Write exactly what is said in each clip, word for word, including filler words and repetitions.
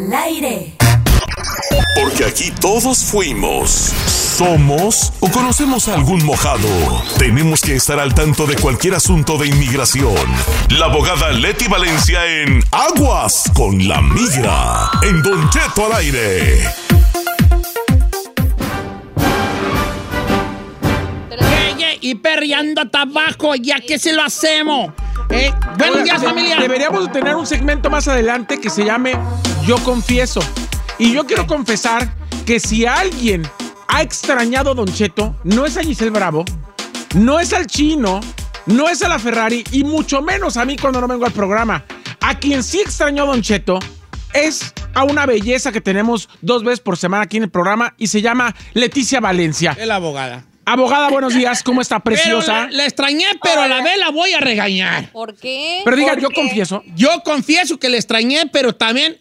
Al aire. Porque aquí todos fuimos, somos o conocemos a algún mojado. Tenemos que estar al tanto de cualquier asunto de inmigración. La abogada Leti Valencia en Aguas con la Migra, en Don Cheto al aire. Y perreando tabaco, ya que se lo hacemos. ¿Eh? Buenos días, familia. Deberíamos tener un segmento más adelante que se llame Yo Confieso. Y yo quiero confesar que si alguien ha extrañado a Don Cheto, no es a Giselle Bravo, no es al Chino, no es a la Ferrari y mucho menos a mí cuando no vengo al programa. A quien sí extrañó a Don Cheto es a una belleza que tenemos dos veces por semana aquí en el programa y se llama Leticia Valencia. Es la abogada. Abogada, buenos días. ¿Cómo está, preciosa? Pero la, la extrañé, pero a la vez la voy a regañar. ¿Por qué? Pero diga, ¿Por yo qué? confieso. Yo confieso que la extrañé, pero también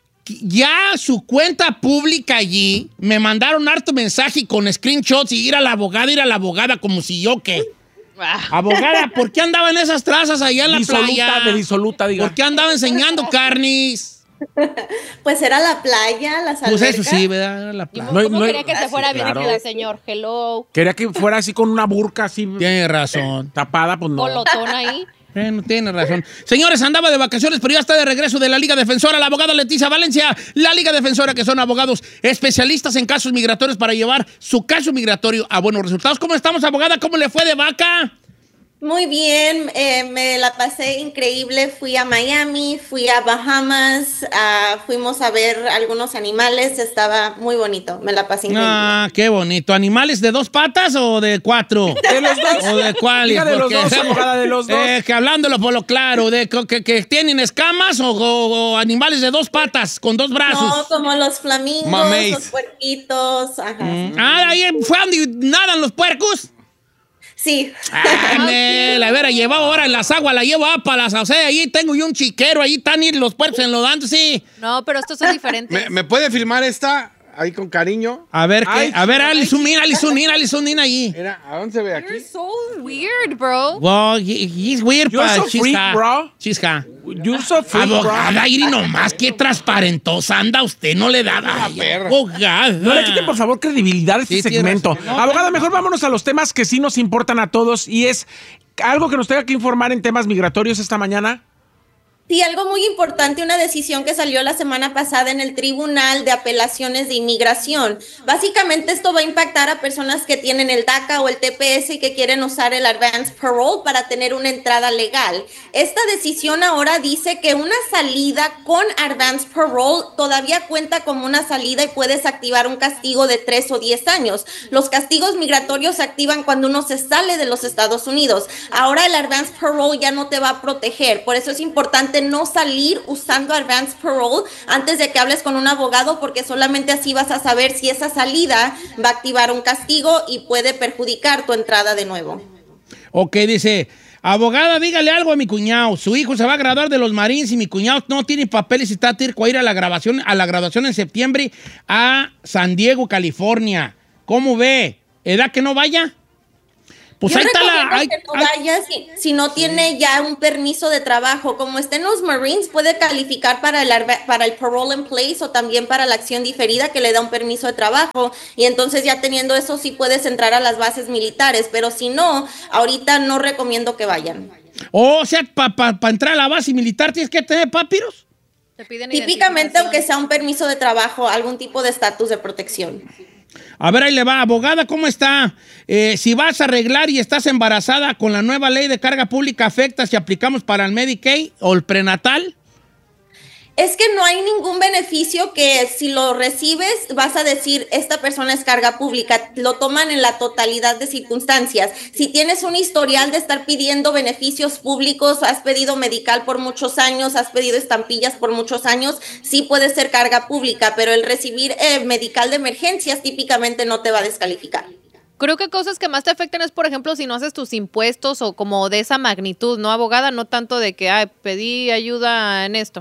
ya su cuenta pública allí me mandaron harto mensaje con screenshots y ir a la abogada, ir a la abogada como si yo qué. Abogada, ¿por qué andaba en esas trazas allá en la Disoluta, playa? de disoluta, diga. ¿Por qué andaba enseñando carnis? Pues era la playa, las Pues albercas. eso sí, ¿verdad? Era la ¿Y playa. ¿Cómo No, no- quería que se fuera sí, bien claro. aquí el señor? Hello. Quería que fuera así con una burka así Tiene razón. tapada, pues no. Polotón ahí. Eh, no tiene razón. Señores, andaba de vacaciones, pero ya está de regreso de la Liga Defensora, la abogada Leticia Valencia. La Liga Defensora, que son abogados especialistas en casos migratorios para llevar su caso migratorio a buenos resultados. ¿Cómo estamos, abogada? ¿Cómo le fue de vaca? Muy bien, eh, me la pasé increíble. Fui a Miami, fui a Bahamas, ah, fuimos a ver algunos animales. Estaba muy bonito, me la pasé increíble. Ah, qué bonito. ¿Animales de dos patas o de cuatro? De los dos. ¿O de cuáles? Diga de los Porque, dos, abogada, de los dos. Eh, que hablándolo por lo claro, de que, que- que tienen escamas o, o- o animales de dos patas con dos brazos. No, como los flamingos, Mameis. los puerquitos. Ajá. Ah, ahí fue donde nadan los puercos. Sí. Ay, me la hubiera llevado ahora en las aguas, la llevo a palas. O sea, ahí tengo yo un chiquero, ahí están y los puercos enlodando, sí. No, pero estos son diferentes. ¿Me, me puede filmar esta ahí con cariño? A ver, Ay, ¿qué? A ver, Alison, mira, Alison, mira, Alison, mira ahí. Mira, ¿a dónde se ve aquí? You're so weird, bro. Well, he- he's weird, You're but so she's freak, hot. bro. She's hot. You're so freak, bro. Abogada, Iri, nomás, qué transparentosa anda usted, no le da. Ay, perra. abogada. No le quiten, por favor, credibilidad a este Sí, tiene segmento. razón. No, Abogada, mejor vámonos a los temas que sí nos importan a todos y es algo que nos tenga que informar en temas migratorios esta mañana. Sí, algo muy importante, una decisión que salió la semana pasada en el Tribunal de Apelaciones de Inmigración. Básicamente esto va a impactar a personas que tienen el DACA o el T P S y que quieren usar el Advance Parole para tener una entrada legal. Esta decisión ahora dice que una salida con Advance Parole todavía cuenta como una salida y puedes activar un castigo de tres o diez años. Los castigos migratorios se activan cuando uno se sale de los Estados Unidos. Ahora el Advance Parole ya no te va a proteger, por eso es importante no salir usando Advance Parole antes de que hables con un abogado, porque solamente así vas a saber si esa salida va a activar un castigo y puede perjudicar tu entrada de nuevo. Ok, dice, abogada, dígale algo a mi cuñado. Su hijo se va a graduar de los Marines y mi cuñado no tiene papeles y está tirco a ir a la grabación, a la graduación en septiembre a San Diego, California. ¿Cómo ve? ¿Edad que no vaya? Pues Yo ahí está la... recomiendo ahí- que no ahí- vaya si, si no tiene ya un permiso de trabajo. Como está en los Marines, puede calificar para el, arba- para el parole in place o también para la acción diferida que le da un permiso de trabajo. Y entonces ya teniendo eso sí puedes entrar a las bases militares. Pero si no, ahorita no recomiendo que vayan. O sea, para pa, pa entrar a la base militar tienes que tener papiros. Te piden Típicamente, aunque identificación. sea un permiso de trabajo, algún tipo de estatus de protección. A ver, ahí le va. Abogada, ¿cómo está? Eh, si vas a arreglar y estás embarazada con la nueva ley de carga pública, ¿afecta si aplicamos para el Medicaid o el prenatal? Es que no hay ningún beneficio que si lo recibes vas a decir esta persona es carga pública. Lo toman en la totalidad de circunstancias. Si tienes un historial de estar pidiendo beneficios públicos, has pedido medical por muchos años, has pedido estampillas por muchos años, sí puede ser carga pública, pero el recibir eh, medical de emergencias típicamente no te va a descalificar. Creo que cosas que más te afectan es, por ejemplo, si no haces tus impuestos o como de esa magnitud, ¿no, abogada? No tanto de que, ay, pedí ayuda en esto.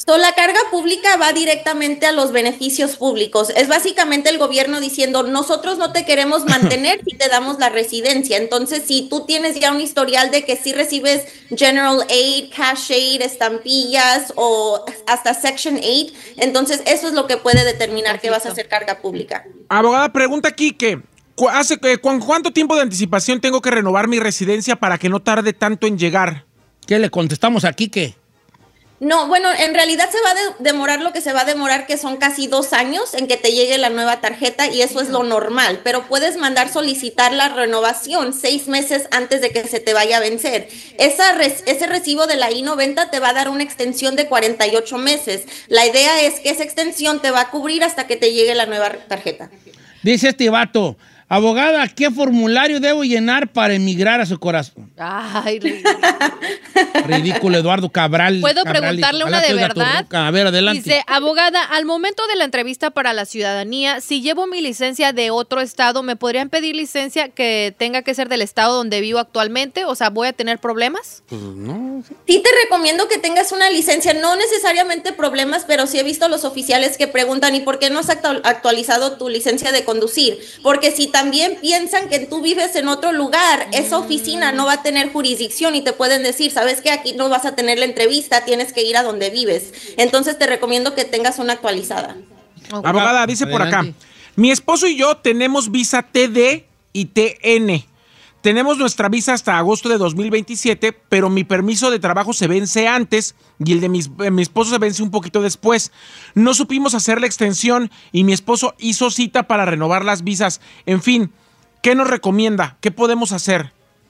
So, la carga pública va directamente a los beneficios públicos. Es básicamente el gobierno diciendo, nosotros no te queremos mantener si te damos la residencia. Entonces, si tú tienes ya un historial de que sí recibes General Aid, Cash Aid, estampillas o hasta Section ocho, entonces eso es lo que puede determinar que vas a hacer carga pública. Abogada, pregunta aquí que hace, ¿con cuánto tiempo de anticipación tengo que renovar mi residencia para que no tarde tanto en llegar? ¿Qué le contestamos aquí qué? No, bueno, en realidad se va a de- demorar lo que se va a demorar, que son casi dos años en que te llegue la nueva tarjeta, y eso es lo normal, pero puedes mandar solicitar la renovación seis meses antes de que se te vaya a vencer. Esa res- ese recibo de la I noventa te va a dar una extensión de cuarenta y ocho meses. La idea es que esa extensión te va a cubrir hasta que te llegue la nueva tarjeta. Dice este vato, abogada, ¿qué formulario debo llenar para emigrar a su corazón? Ay, ridículo. Ridículo, Eduardo Cabral. ¿Puedo Cabral, preguntarle ojalá una de te oiga tu verdad? ruca. A ver, adelante. Dice, abogada, al momento de la entrevista para la ciudadanía, si llevo mi licencia de otro estado, ¿me podrían pedir licencia que tenga que ser del estado donde vivo actualmente? O sea, ¿voy a tener problemas? Pues no. Sí te recomiendo que tengas una licencia, no necesariamente problemas, pero sí he visto a los oficiales que preguntan, ¿y por qué no has actu- actualizado tu licencia de conducir? Porque si también piensan que tú vives en otro lugar, esa oficina no va a tener jurisdicción y te pueden decir, ¿sabes qué? Aquí no vas a tener la entrevista, tienes que ir a donde vives. Entonces te recomiendo que tengas una actualizada. Ok. Abogada, dice por acá, Adelante. mi esposo y yo tenemos visa T D y T N. Tenemos nuestra visa hasta agosto de dos mil veintisiete, pero mi permiso de trabajo se vence antes y el de mis- eh, mi esposo se vence un poquito después. No supimos hacer la extensión y mi esposo hizo cita para renovar las visas. En fin, ¿qué nos recomienda? ¿Qué podemos hacer?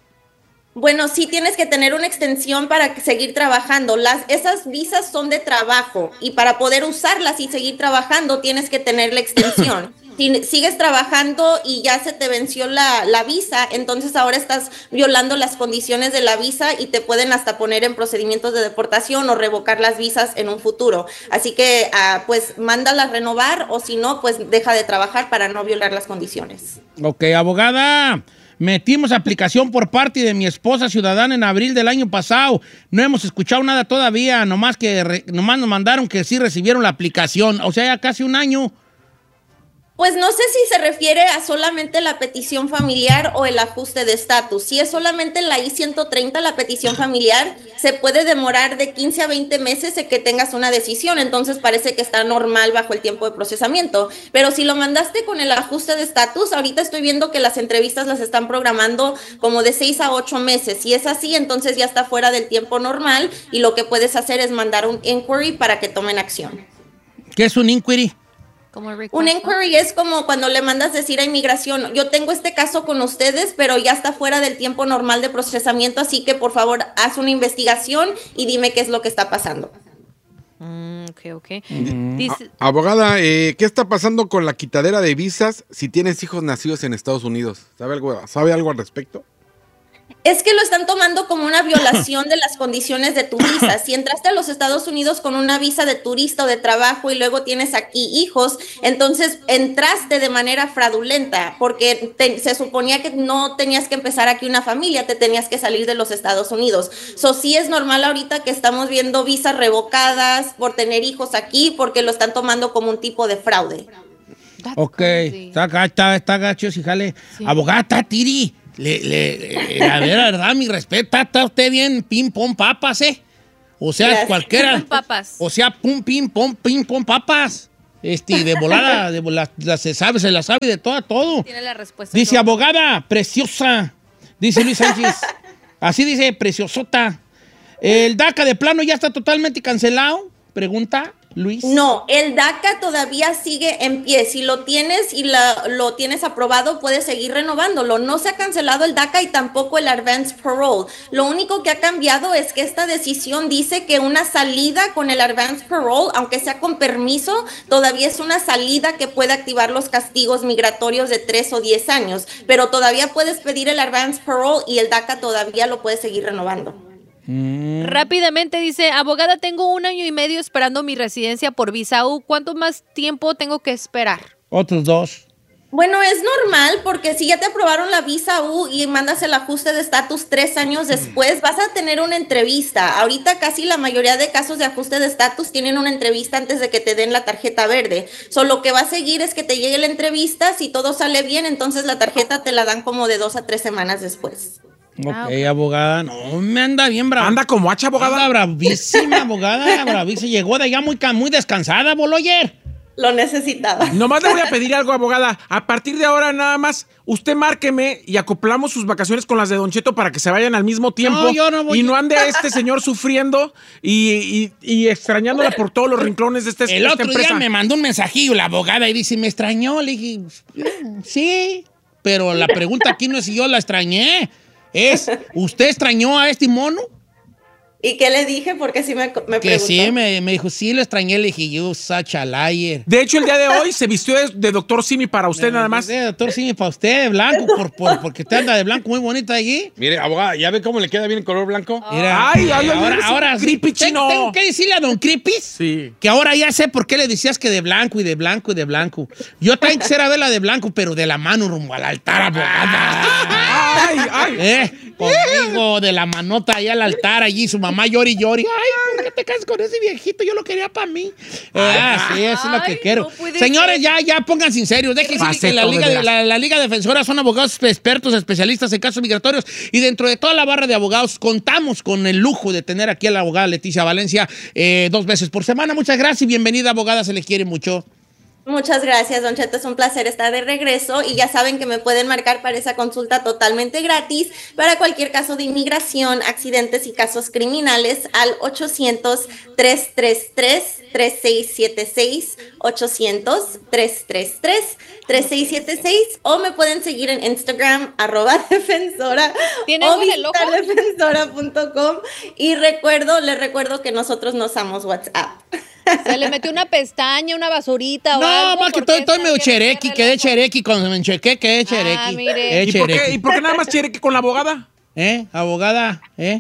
Bueno, sí tienes que tener una extensión para seguir trabajando. Las, esas visas son de trabajo y para poder usarlas y seguir trabajando tienes que tener la extensión. Si sigues trabajando y ya se te venció la, la visa, entonces ahora estás violando las condiciones de la visa y te pueden hasta poner en procedimientos de deportación o revocar las visas en un futuro. Así que ah, pues mándalas renovar o si no, pues deja de trabajar para no violar las condiciones. Ok, abogada. Metimos aplicación por parte de mi esposa ciudadana en abril del año pasado. No hemos escuchado nada todavía, nomás que re- nomás nos mandaron que sí recibieron la aplicación. O sea, ya casi un año. Pues no sé si se refiere a solamente la petición familiar o el ajuste de estatus. Si es solamente la I ciento treinta, la petición familiar, se puede demorar de quince a veinte meses en que tengas una decisión. Entonces parece que está normal bajo el tiempo de procesamiento. Pero si lo mandaste con el ajuste de estatus, ahorita estoy viendo que las entrevistas las están programando como de seis a ocho meses. Si es así, entonces ya está fuera del tiempo normal y lo que puedes hacer es mandar un inquiry para que tomen acción. ¿Qué es un inquiry? Como el Un request, ¿no? inquiry es como cuando le mandas decir a inmigración, yo tengo este caso con ustedes, pero ya está fuera del tiempo normal de procesamiento, así que por favor haz una investigación y dime qué es lo que está pasando. Mm, ok, ok. Mm. Dice, Abogada, eh, ¿qué está pasando con la quitadera de visas si tienes hijos nacidos en Estados Unidos? ¿Sabe algo, sabe algo al respecto? Es que lo están tomando como una violación de las condiciones de tu visa. Si entraste a los Estados Unidos con una visa de turista o de trabajo y luego tienes aquí hijos, entonces entraste de manera fraudulenta porque te- se suponía que no tenías que empezar aquí una familia, te tenías que salir de los Estados Unidos. So, sí es normal ahorita que estamos viendo visas revocadas por tener hijos aquí porque lo están tomando como un tipo de fraude. that's Ok, crazy. está, ga- está, está gacho, sí, jale. Sí. Abogada, está tiri. Le, le, eh, a ver, la verdad, mi respeto, está, está usted bien pim, pom, papas, ¿eh? O sea, Gracias. cualquiera. Papas. O sea, pum, pim, pom, pim, pom, papas. Este, de volada, de volada, la- se sabe, se la sabe de todo a todo. Tiene la respuesta. Dice, ¿no? abogada, preciosa. Dice Luis Sánchez. Así dice, preciosota. ¿El DACA de plano ya está totalmente cancelado? Pregunta Luis. No, el DACA todavía sigue en pie. Si lo tienes y la- lo tienes aprobado, puedes seguir renovándolo. No se ha cancelado el DACA y tampoco el Advance Parole. Lo único que ha cambiado es que esta decisión dice que una salida con el Advance Parole, aunque sea con permiso, todavía es una salida que puede activar los castigos migratorios de tres o diez años. Pero todavía puedes pedir el Advance Parole y el DACA todavía lo puedes seguir renovando. Rápidamente dice, abogada, tengo un año y medio esperando mi residencia por visa U. ¿Cuánto más tiempo tengo que esperar? Otros dos. Bueno, es normal porque si ya te aprobaron la visa U y mandas el ajuste de estatus tres años después, vas a tener una entrevista. Ahorita casi la mayoría de casos de ajuste de estatus tienen una entrevista antes de que te den la tarjeta verde. Solo lo que va a seguir es que te llegue la entrevista, si todo sale bien, entonces la tarjeta te la dan como de dos a tres semanas después. Ok, abogada, no, me anda bien brava. Anda como hacha, abogada. Anda bravísima, abogada, bravísima. Llegó de allá muy, muy descansada, Boloyer. Lo necesitaba. Nomás le voy a pedir algo, abogada. A partir de ahora, nada más, usted márqueme y acoplamos sus vacaciones con las de Don Cheto para que se vayan al mismo tiempo. No, yo no voy. Y no ande este señor sufriendo y, y, y extrañándola por todos los rincones de este, El esta otro empresa. día me mandó un mensajillo la abogada y dice, ¿me extrañó? Le dije, sí, pero la pregunta aquí no es si yo la extrañé. Es, ¿usted extrañó a este mono? ¿Y qué le dije? Porque sí me, me Que preguntó. sí, me, me dijo, sí, lo extrañé. Le dije, you such a liar. De hecho, el día de hoy se vistió de, de doctor Simi para usted nada más. Sí, doctor Simi, para usted, de blanco, por, por, porque usted anda de blanco muy bonita allí. Mire, abogada, ¿ya ve cómo le queda bien el color blanco? Mira, Ay, ay, ay, ahora, eres un ahora sí, creepy tengo, chino. tengo que decirle a don Creepy Sí. que ahora ya sé por qué le decías que de blanco y de blanco y de blanco. Yo también quisiera verla de blanco, pero de la mano rumbo al altar, abogada. Ay, ay. ¿Eh? Conmigo, de la manota allá al altar, allí su mamá llori y llori. Ay, ¿por qué te casas con ese viejito? Yo lo quería para mí. Eh, ah, sí, eso es lo que Ay, quiero. no puede Señores, ser. ya, ya pónganse en serio. Déjense que la Faceto Liga, de de, la, la Liga Defensora son abogados expertos, especialistas en casos migratorios. Y dentro de toda la barra de abogados, contamos con el lujo de tener aquí a la abogada Leticia Valencia eh, dos veces por semana. Muchas gracias y bienvenida, abogada. Se le quiere mucho. Muchas gracias, Don Cheto. Es un placer estar de regreso y ya saben que me pueden marcar para esa consulta totalmente gratis para cualquier caso de inmigración, accidentes y casos criminales al ochocientos, tres tres tres, tres seis siete seis, ochocientos, tres tres tres, tres seis siete seis o me pueden seguir en Instagram, arroba defensora ¿Tiene o algo en el ojo? visitar defensora punto com y recuerdo, les recuerdo que nosotros no usamos WhatsApp. Se le metió una pestaña, una basurita o No, algo. más que porque estoy, estoy esa medio quiere cherequi, meterle quedé el ojo. cherequi cuando me chequé, quedé cherequi. mire. Eh, ¿Y por, qué, cherequi. ¿Y por qué nada más quiere que con la abogada? ¿Eh? Abogada, ¿eh?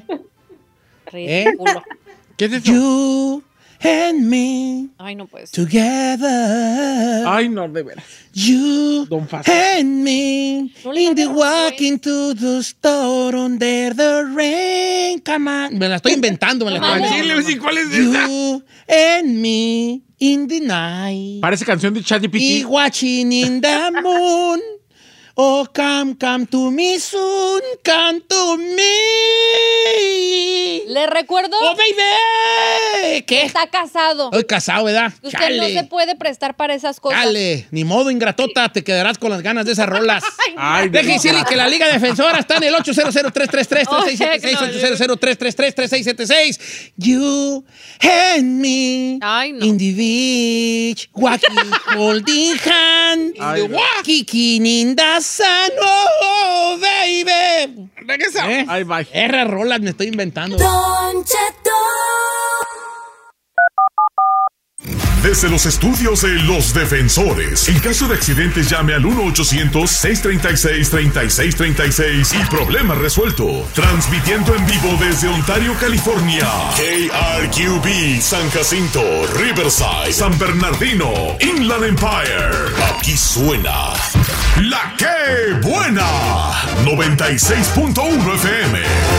Ridículo. ¿Qué es eso? You and me Ay, no puede ser. together. Ay, no, de veras. You Don Faso. and me No le in the hagas walking to the store under the rain. Come on. Me la estoy inventando, me la estoy No, inventando. Chile, sí, ¿cuál es esa? You and me in the night. Parece canción de Y ChatGPT. watching in the moon. Oh, come, come to me soon. Come to me. Le recuerdo Oh, baby. que ¿Qué? está casado. Estoy casado, ¿verdad? Que usted Chale. no se puede prestar para esas cosas. Dale, ni modo, ingratota, te quedarás con las ganas de esas rolas. Ay, Deje decirle que la Liga Defensora está en el ocho cero cero, tres tres tres, tres seis siete seis, ocho cero cero, tres tres tres, tres seis siete seis. You and me Ay, no. in the beach, walking, holding hand, Ay, no. kicking in the sun, oh, baby. Regresa. ¿Eh? Ay, bye. Esas rolas me estoy inventando. Don Cheto. Desde los estudios de Los Defensores. En caso de accidentes, llame al uno ochocientos, seis tres seis, tres seis tres seis y problema resuelto. Transmitiendo en vivo desde Ontario, California. K R Q B, San Jacinto, Riverside, San Bernardino, Inland Empire. Aquí suena La Que Buena. noventa y seis punto uno F M.